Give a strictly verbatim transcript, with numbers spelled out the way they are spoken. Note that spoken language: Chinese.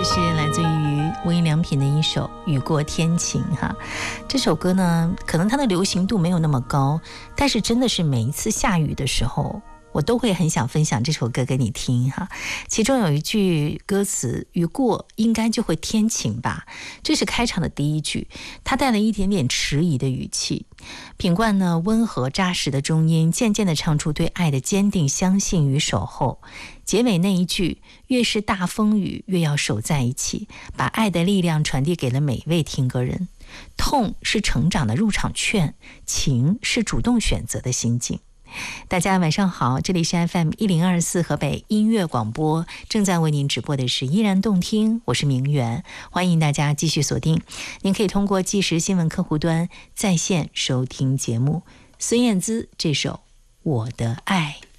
是来自于无印良品的一首《雨过天晴》哈。这首歌呢，可能它的流行度没有那么高，但是真的是每一次下雨的时候，我都会很想分享这首歌给你听哈。其中有一句歌词，雨过应该就会天晴吧，这是开场的第一句，它带了一点点迟疑的语气。品冠呢，温和扎实的中音渐渐地唱出对爱的坚定相信与守候。结尾那一句，越是大风雨越要守在一起，把爱的力量传递给了每位听歌人。痛是成长的入场券，情是主动选择的心境。大家晚上好，这里是 F M 一零二四河北音乐广播，正在为您直播的是依然动听，我是明媛，欢迎大家继续锁定。您可以通过即时新闻客户端在线收听节目。孙燕姿这首《我的爱》。